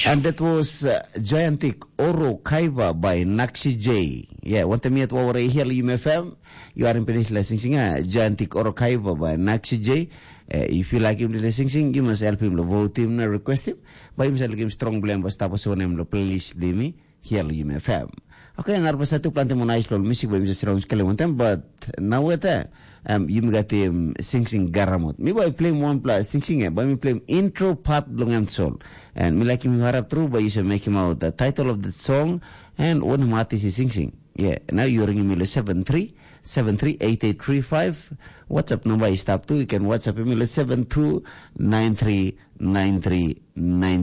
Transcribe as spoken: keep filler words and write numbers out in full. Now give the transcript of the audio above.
And that was uh, Gigantic Oro Kaiva by Naxi J. Yeah, want to meet over here U M F M? You are in Peninsula Sing Sing, Gigantic Oro Kaiva by Naxi J. Uh, if you like him to sing sing, you must help him to vote him, uh, request him. By himself, give him strong blame, but stop us on him to playlist me here U M F M. Okay, and arba satu planting mo nice music by Mister Strong Skeleton, but now what that? Um, you got him sing sing garamot. Me by play one plus sing sing, by me play intro part long soul. And me like him harap through, but you should make him out the title of the song and one artist is sing sing. Yeah, now you're ringing me seven three seven three eight eight three five. WhatsApp number is stop two. You can WhatsApp me seven two nine three nine three nine.